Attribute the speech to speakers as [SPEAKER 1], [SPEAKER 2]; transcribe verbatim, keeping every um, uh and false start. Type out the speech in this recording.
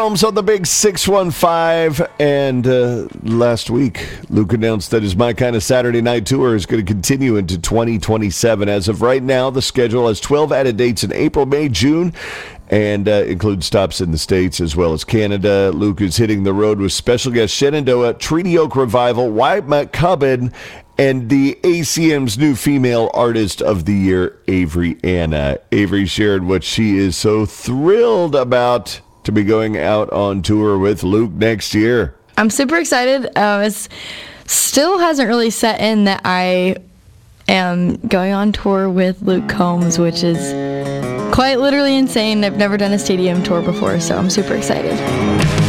[SPEAKER 1] Combs on the big six one five. And uh, last week, Luke announced that his My Kind of Saturday Night Tour is going to continue into twenty twenty-seven. As of right now, the schedule has twelve added dates in April, May, June, and uh, includes stops in the States as well as Canada. Luke is hitting the road with special guests Shenandoah, Treaty Oak Revival, Waimakubin, and the A C M's new female artist of the year, Avery Anna. Avery shared what she is so thrilled about to be going out on tour with Luke next year.
[SPEAKER 2] I'm super excited. Um, it still hasn't really set in that I am going on tour with Luke Combs, which is quite literally insane. I've never done a stadium tour before, so I'm super excited.